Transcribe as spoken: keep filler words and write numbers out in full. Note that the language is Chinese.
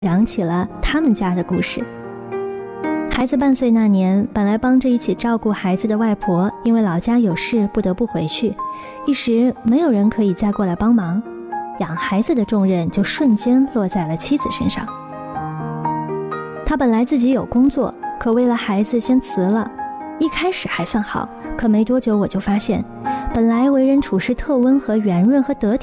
讲起了他们家的故事。孩子半岁那年，本来帮着一起照顾孩子的外婆因为老家有事不得不回去，一时没有人可以再过来帮忙，养孩子的重任就瞬间落在了妻子身上。他本来自己有工作，可为了孩子先辞了。一开始还算好，可没多久我就发现，本来为人处事特温和圆润和得体